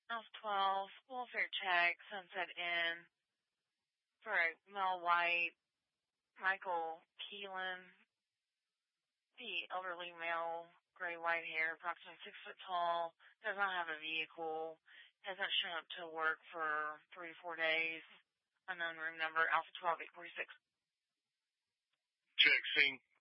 Alpha 12, welfare check, Sunset Inn, for a male white, Michael Keelan, the elderly male, gray-white hair, approximately 6 foot tall, does not have a vehicle, hasn't shown up to work for 3 to 4 days, unknown room number, Alpha 12, 846. Check scene